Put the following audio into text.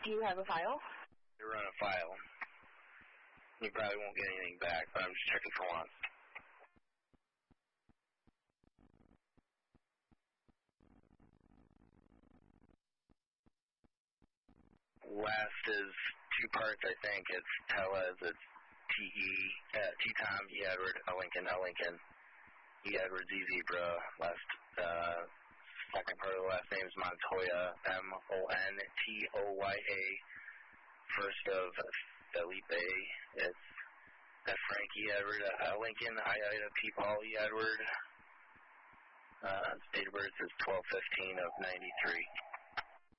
Do you have a file? You run a file. You probably won't get anything back, but I'm just checking for once. Last is 2 parts, I think. It's Tellez, it's T-Tom, E. Edward, L. Lincoln, E. Edward, Z. Zebra. Last, second part of the last name is Montoya, M-O-N-T-O-Y-A. First of Felipe, it's F. Frank, E. Edward, L. Lincoln, I. Ida, P. Paul, E. Edward. Date of birth is 12/15 of 93.